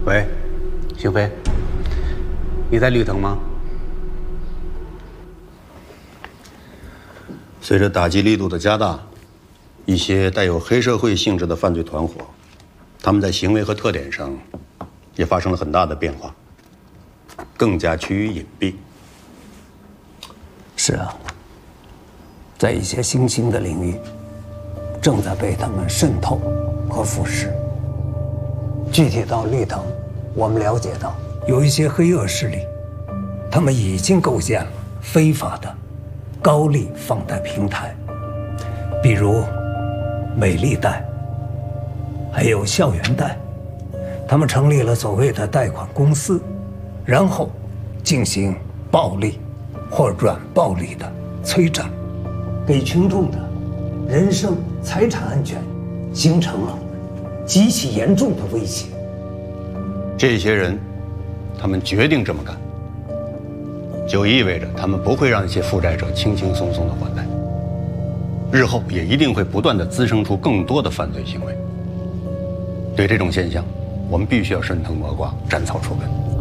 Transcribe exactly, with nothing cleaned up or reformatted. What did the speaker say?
喂，邢飞，你在绿藤吗？ 随着打击力度的加大，一些带有黑社会性质的犯罪团伙，他们在行为和特点上也发生了很大的变化，更加趋于隐蔽。 是啊，在一些新兴的领域，正在被他们渗透和腐蚀。具体到绿藤，我们了解到有一些黑恶势力，他们已经构建了非法的高利放贷平台，比如美丽贷，还有校园贷。他们成立了所谓的贷款公司，然后进行暴力或软暴力的催债，给群众的人身财产安全形成了极其严重的威胁。 这些人，他们决定这么干，就意味着他们不会让一些负债者轻轻松松的还贷，日后也一定会不断的滋生出更多的犯罪行为。对这种现象，我们必须要顺藤摸瓜，斩草除根。